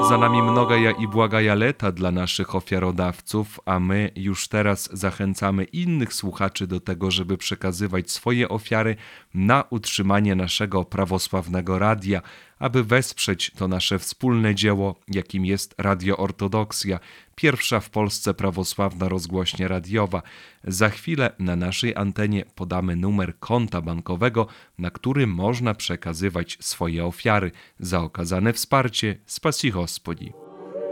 Za nami mnogaja i błagaja lata dla naszych ofiarodawców, a my już teraz zachęcamy innych słuchaczy do tego, żeby przekazywać swoje ofiary na utrzymanie naszego prawosławnego radia, aby wesprzeć to nasze wspólne dzieło, jakim jest Radio Ortodoksja, pierwsza w Polsce prawosławna rozgłośnia radiowa. Za chwilę na naszej antenie podamy numer konta bankowego, na który można przekazywać swoje ofiary. Za okazane wsparcie spasi Gospodzi.